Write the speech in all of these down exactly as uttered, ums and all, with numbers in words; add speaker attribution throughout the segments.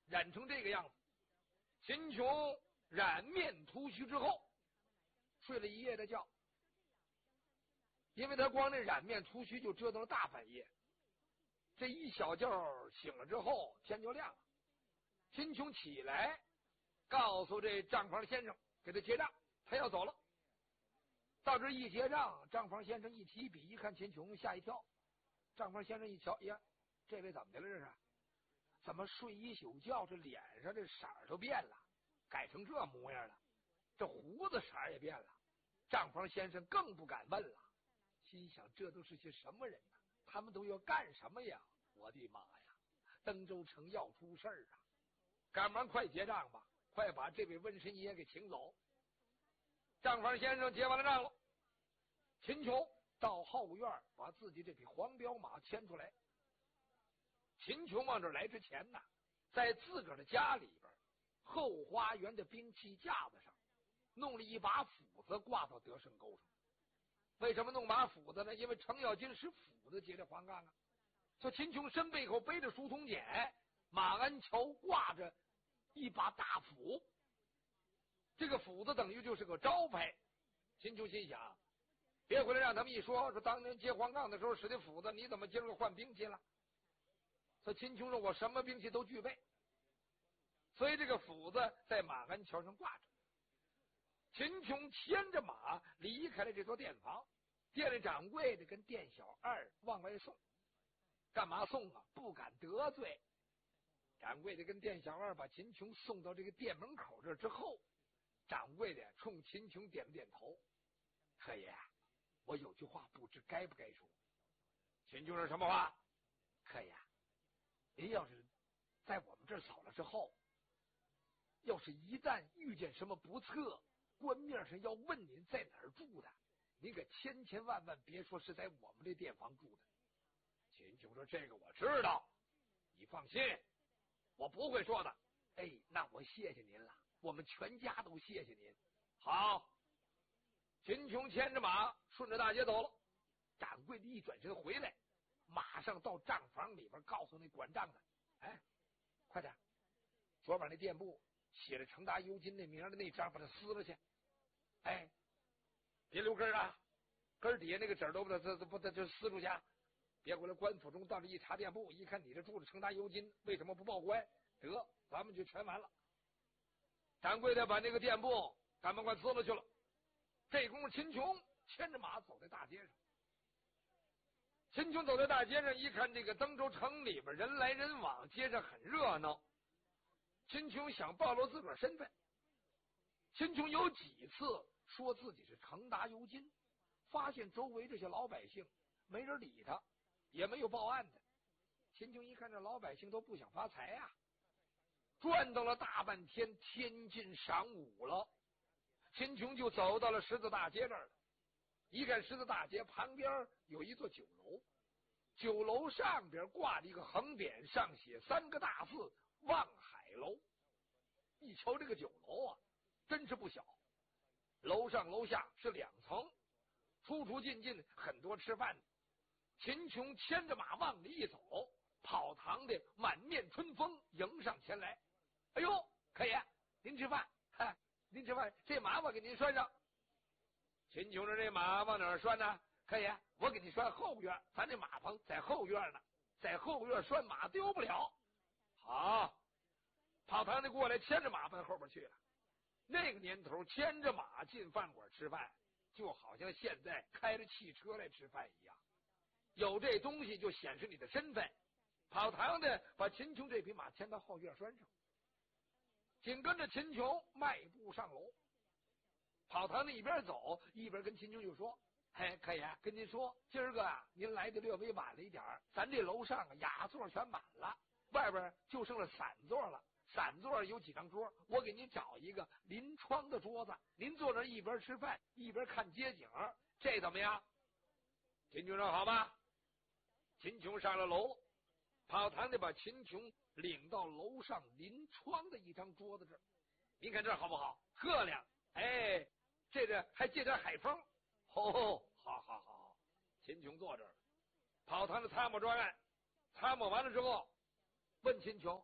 Speaker 1: 染成这个样子。秦琼染面涂须之后，睡了一夜的觉，因为他光那染面涂须就折腾了大半夜。这一小觉醒了之后，天就亮了。秦琼起来，告诉这账房先生给他结账，他要走了。到这一结账，账房先生一提笔一看秦琼，吓一跳。账房先生一瞧，呀，这位怎么的了？这是怎么睡一宿觉，这脸上这色儿都变了，改成这模样了，这胡子色儿也变了。账房先生更不敢问了，心想这都是些什么人呢？他们都要干什么呀？我的妈呀，登州城要出事儿啊！赶忙快结账吧，快把这位瘟神爷给请走。账房先生结完了账了，秦琼到后院把自己这匹黄骠马牵出来。秦琼往这来之前呢，在自个儿的家里边后花园的兵器架子上弄了一把斧子挂到得胜钩上。为什么弄把斧子呢？因为程咬金使斧子劫这黄杠啊。说秦琼身背后背着书童锏，马鞍桥挂着一把大斧，这个斧子等于就是个招牌。秦琼心想，别回来让他们一说说当年接黄杠的时候使的斧子，你怎么今儿换兵器了？说秦琼说我什么兵器都具备，所以这个斧子在马鞍桥上挂着。秦琼牵着马离开了这座店房，店里掌柜的跟店小二往外送。干嘛送啊？不敢得罪。掌柜的跟店小二把秦琼送到这个店门口这之后，掌柜的冲秦琼点了点头。客爷，我有句话不知该不该说。秦琼说什么话？客爷，您要是在我们这儿走了之后，要是一旦遇见什么不测，官面上要问您在哪儿住的，您可千千万万别说是在我们这店房住的。秦琼说这个我知道，你放心，我不会说的。哎，那我谢谢您了，我们全家都谢谢您。好，秦琼牵着马顺着大街走了。掌柜的一转身回来，马上到账房里边告诉那管账的，哎，快点，昨晚那店铺写着程达尤金那名的那张把它撕了去。哎，别留根啊，根底下那个纸都不得这不得就撕出去。别回来官府中到这一查店铺，一看你这住着程达尤金，为什么不报官？得，咱们就全完了。掌柜的把那个店铺赶忙快撕了去了。这功夫秦琼牵着马走在大街上。秦琼走在大街上一看，这个登州城里边人来人往，街上很热闹。秦琼想暴露自个儿身份，秦琼有几次说自己是程达尤金，发现周围这些老百姓没人理他，也没有报案的。秦琼一看这老百姓都不想发财啊，转到了大半天，天近晌午了，秦琼就走到了十字大街这儿了。一看十字大街旁边有一座酒楼，酒楼上边挂着一个横匾，上写三个大字望海楼。一瞧这个酒楼啊，真是不小，楼上楼下是两层，出出进进很多吃饭的。秦琼牵着马往里一走，跑堂的满面春风迎上前来。哎呦，客爷您吃饭，哈，您吃饭，这马我给您拴上。秦琼说这马往哪儿拴呢？客爷，我给你拴后院，咱这马棚在后院呢，在后院拴马丢不了。好，跑堂的过来牵着马奔后边去了。那个年头牵着马进饭馆吃饭，就好像现在开着汽车来吃饭一样，有这东西就显示你的身份。跑堂的把秦琼这匹马牵到后院拴上，紧跟着秦琼迈步上楼。跑堂的一边走一边跟秦琼就说，嘿，客爷跟您说，今儿个啊您来的略微晚了一点，咱这楼上啊雅座全满了，外边就剩了散座了。散座有几张桌，我给您找一个临窗的桌子，您坐那一边吃饭一边看街景，这怎么样？秦琼说好吧。秦琼上了楼，跑堂的把秦琼领到楼上临窗的一张桌子这儿，您看这好不好？漂亮，哎，这个还借点海风。哦，好好好。秦琼坐这儿，跑堂的参谋专案参谋完了之后，问秦琼，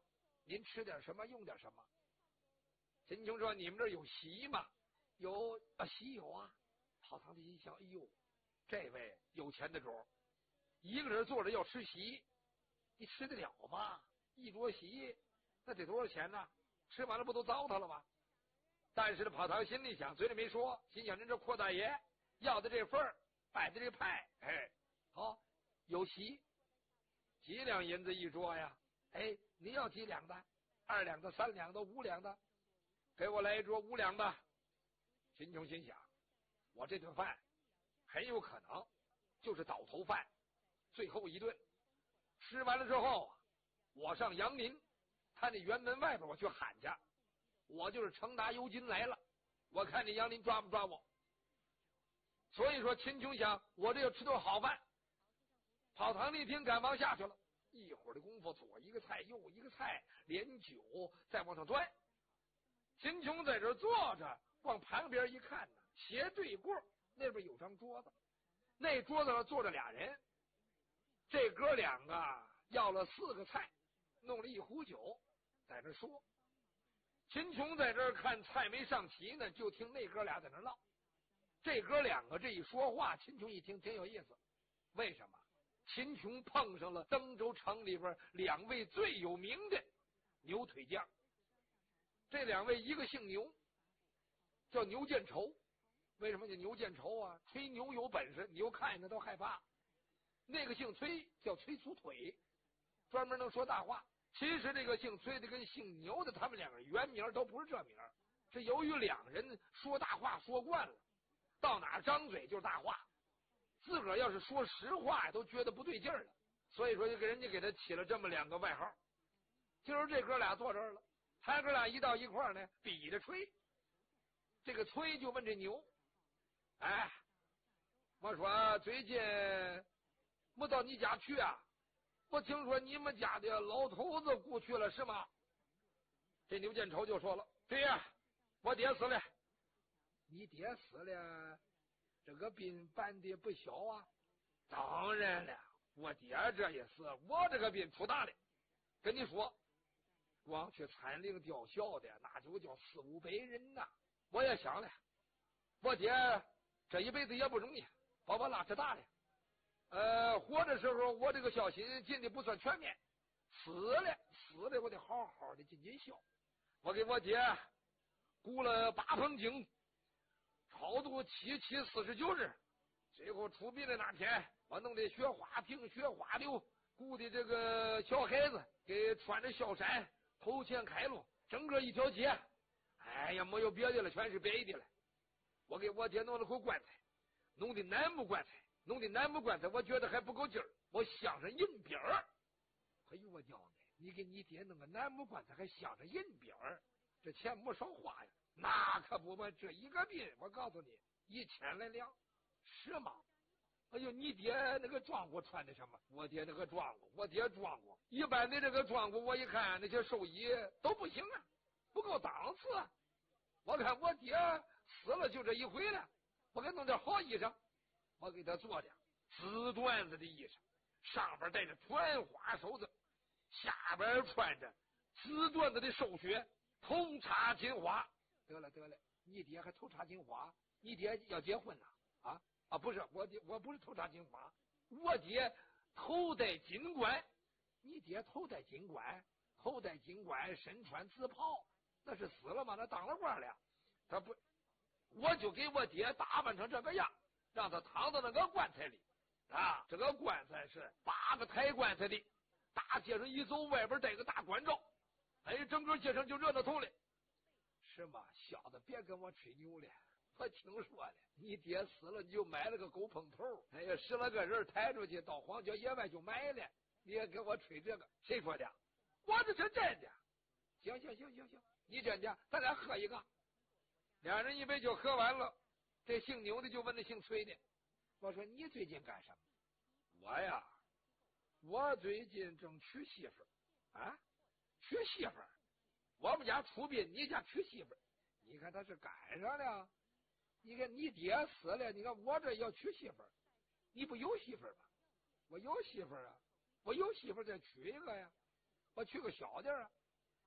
Speaker 1: 您吃点什么，用点什么？秦琼说：“你们这有席吗？”有啊，席有啊。跑堂的一想，哎呦，这位有钱的主，一个人坐着要吃席，你吃得了吗？一桌席那得多少钱呢？吃完了不都糟蹋了吗？但是呢，跑堂心里想，嘴里没说，心想：人这阔大爷要的这份儿，摆的这派，哎，好，有席，几两银子一桌呀？哎，您要几两的？二两的、三两的、五两的，给我来一桌五两的。秦琼心想，我这顿饭很有可能就是倒头饭，最后一顿吃完了之后啊，我上杨林他那辕门外边我去喊去，我就是乘拿油金来了，我看你杨林抓不抓我。所以说秦琼想，我这要吃顿好饭。跑堂里一听，赶忙下去了。一会儿的功夫，左一个菜，右一个菜，连酒再往上端。秦琼在这坐着，往旁边一看呢，斜对过那边有张桌子，那桌子上坐着俩人，这哥两个要了四个菜，弄了一壶酒，在这说。秦琼在这看菜没上齐呢，就听那哥俩在那唠。这哥两个这一说话，秦琼一听挺有意思。为什么？秦琼碰上了登州城里边两位最有名的牛腿匠。这两位一个姓牛，叫牛见愁。为什么叫牛见愁啊？吹牛有本事，牛看着都害怕。那个姓崔，叫崔粗腿，专门能说大话。其实这个姓崔的跟姓牛的，他们两个原名都不是这名，是由于两人说大话说惯了，到哪张嘴就是大话，自个儿要是说实话都觉得不对劲儿了，所以说就给人家给他起了这么两个外号。今儿这哥俩坐这儿了，他哥俩一到一块儿呢，比着吹。这个崔就问这牛：“哎，我说最近我到你家去啊，我听说你们家的老头子故去了是吗？”这牛见愁就说了：“对呀，我爹死了。”“你爹死了，这个病办的不小啊。”“当然了，我爹这也是，我这个病出大了。跟你说，光去参灵吊孝的那就叫四五百人呐。我也想了，我爹这一辈子也不容易，把我拉扯大了。呃，活的时候我这个孝心尽的不算全面，死了死了我得好好的尽尽孝。我给我爹雇了八棚井，超度七七四十九日，最后出殡的那天，我弄的雪花亭、雪花流，雇的这个小孩子给穿着孝衫，头前开路，整个一条街。哎呀，没有别的了，全是白的了。我给我爹弄了口棺材，弄的楠木棺材，弄的楠木棺材，我觉得还不够劲儿，我镶上银边儿。哎呦我娘的，你给你爹弄个楠木棺材还镶上银边儿，这钱没少花呀。那可不嘛，这一个病我告诉你一千来两，是吗？哎呦，你爹那个装过穿的什么？我爹那个装过，我爹装过。一般的这个装过，我一看那些寿衣都不行啊，不够档次啊。我看我爹死了就这一回了，我给弄点好衣裳，我给他做点紫缎子的衣裳，上边带着团花手子，下边穿着紫缎子的寿靴，头插金花。得了得了，你爹还头插金花？你爹要结婚了啊？啊，不是，我爹我不是头插金花，我爹头戴金冠。你爹头戴金冠，头戴金冠，身穿紫袍，那是死了吗？那当了官了。他不，我就给我爹打扮成这个样，让他躺到那个棺材里啊。这个棺材是八个抬棺材的，大街上一走，外边带个大关照，哎，整个街上就热闹头了。是吗？小子，别跟我吹牛了。我听说了，你爹死了，你就买了个狗碰头，哎呀，十来个人抬出去到荒郊野外就买了。你也跟我吹这个，谁说的？我这是真的。行行行行行，你真的，咱俩喝一个。两人一杯酒喝完了，这姓牛的就问那姓崔的：“我说你最近干什么？”“我呀，我最近正娶媳妇儿啊，娶媳妇儿。我们家出殡，你家娶媳妇儿，你看他是赶上了。你看你爹死了，你看我这要娶媳妇儿，你不有媳妇儿吗？我有媳妇儿啊，我有媳妇儿再娶一个呀，我娶个小点啊。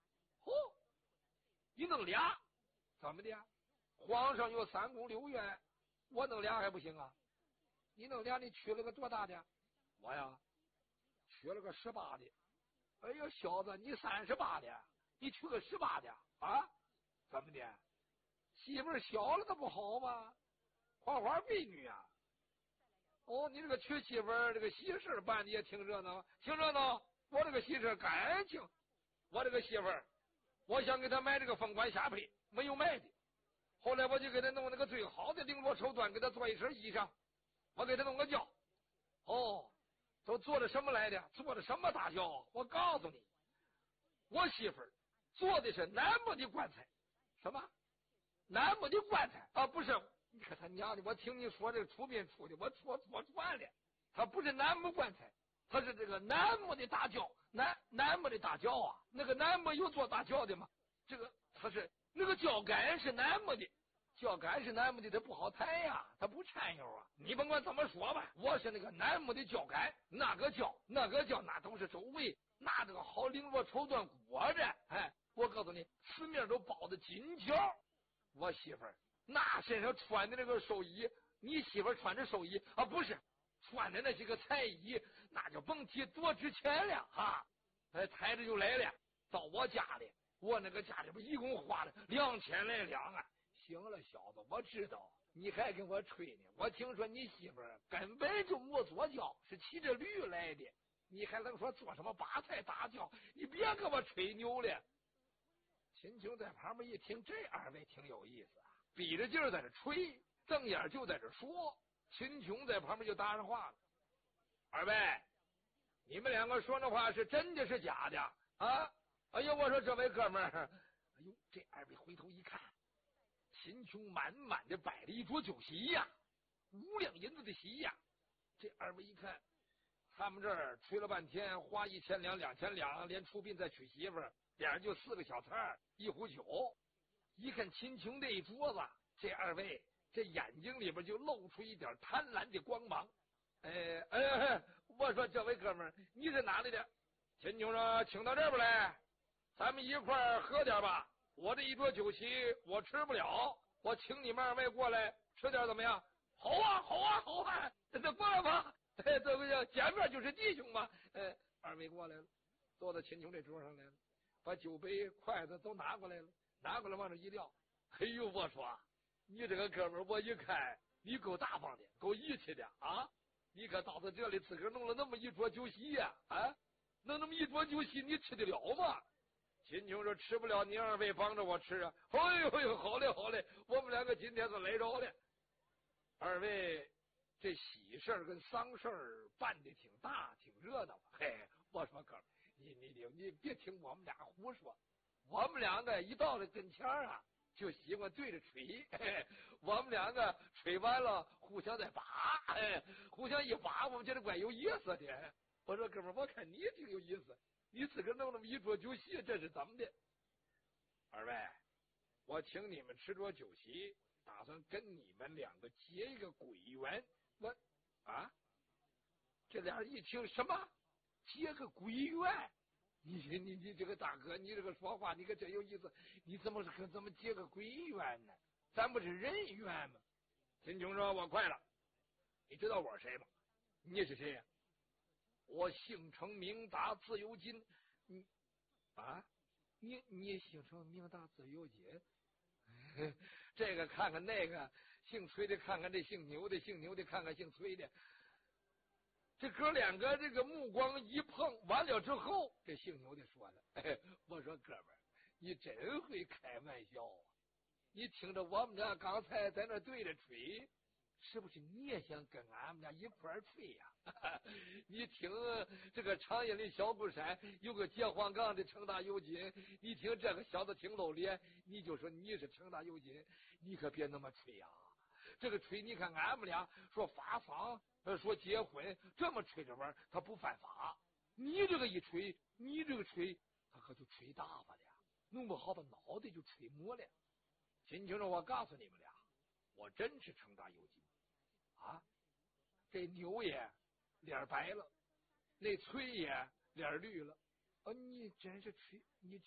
Speaker 1: 哦，你弄俩，怎么的？皇上有三宫六院，我弄俩还不行啊？你弄俩，你娶了个多大的？我呀，娶了个十八的。哎呀，小子，你三十八的，你娶个十八的啊？怎么的？媳妇小了，那不好吗？花花闺女啊！哦，你这个娶媳妇儿，这个喜事办的也挺热闹，挺热闹。我这个喜事感情，我这个媳妇儿，我想给她买这个凤冠霞帔，没有买的。后来我就给她弄那个最好的绫罗绸缎，给她做一身衣裳。我给她弄个轿，哦，都做的什么来的？做的什么大轿？我告诉你，我媳妇儿做的是楠木的棺材。什么？楠木的棺材啊？不是。你看他娘的，我听你说这个出殡出的，我说错传了。他不是楠木棺材，他是这个楠木的大轿，楠楠木的大轿啊。那个楠木有做大轿的吗？这个他是那个轿杆是楠木的，轿杆是楠木的，它不好抬呀，它不掺油啊。你甭管怎么说吧，我是那个楠木的轿杆，那个轿那个轿那都是周围拿这个好绫罗绸缎裹着。哎，我告诉你，四面都包的金条。我媳妇儿那身上穿的那个寿衣，你媳妇儿穿着寿衣啊？不是，穿的那些个彩衣，那就甭提多值钱了哈！哎，抬着就来了，到我家里，我那个家里边一共花了两千来两啊！行了，小子，我知道你还跟我吹呢。我听说你媳妇儿根本就没坐轿，是骑着驴来的，你还能说坐什么八抬大轿？你别跟我吹牛了。秦琼在旁边一听，这二位挺有意思啊，比着劲儿在这吹，瞪眼就在这说。秦琼在旁边就搭上话了：“二位，你们两个说那话是真的是假的啊？”哎呦，我说这位哥们儿，哎呦，这二位回头一看，秦琼满满的摆了一桌酒席呀，五两银子的席呀。这二位一看，他们这儿吹了半天，花一千两、两千两，连出殡再娶媳妇儿，俩人就四个小菜一壶酒。一看秦琼这一桌子，这二位这眼睛里边就露出一点贪婪的光芒。哎哎，我说这位哥们儿，你是哪里的？秦琼说：“请到这边来，咱们一块儿喝点吧。我这一桌酒席我吃不了，我请你们二位过来吃点怎么样？”好啊，好啊，好啊，那过来吧。哎，这不叫见面就是弟兄吗？哎，二位过来了，坐到秦琼这桌上来了，把酒杯、筷子都拿过来了，拿过来往这一撂。哎呦，我说你这个哥们儿，我一看你够大方的，够义气的啊！你可到他这里自个儿弄了那么一桌酒席呀、啊，啊，弄那么一桌酒席，你吃得了吗？秦琼说：“吃不了，你二位帮着我吃啊！”哎呦呦，好嘞好嘞，我们两个今天是来着了。二位这喜事儿跟丧事儿办的挺大，挺热闹。嘿，我说哥，你你你你别听我们俩胡说，我们两个一到了跟前儿啊，就喜欢对着吹。嘿，我们两个吹完了，互相再拔，哎，互相一拔，我们觉得怪有意思的。我说哥们儿，我看你挺有意思，你自个儿弄那么一桌酒席，这是怎么的？二位，我请你们吃桌酒席，打算跟你们两个结一个鬼缘。我啊，这俩人一听什么结个鬼缘？你你你这个大哥，你这个说话你可真有意思，你怎么可怎么结个鬼缘呢？咱不是人缘吗？秦琼说：“我快了，你知道我是谁吗？你是谁呀、啊？我姓程名达，自由金。你啊，你你姓程名达，自由金。”这个看看那个，姓崔的看看这姓牛的，姓牛的看看姓崔的，这哥两个这个目光一碰，完了之后，这姓牛的说了：“哎，我说哥们儿，你真会开玩笑啊！你听着我们俩刚才在那对着吹，是不是你也想跟俺们俩一块儿吹呀、啊？你听这个长阴里小鼓山有个结黄岗的程大有金，你听这个小子挺露脸，你就说你是程大有金，你可别那么吹呀、啊！这个吹，你看俺们俩说发丧，说结婚，这么吹着玩，他不犯法。你这个一吹，你这个吹，他可就吹大发了，弄不好把脑袋就吹没了。秦琼说：“我告诉你们俩，我真是程大有金。”啊，这牛爷脸白了，那崔爷脸绿了。哦，你真是吹，你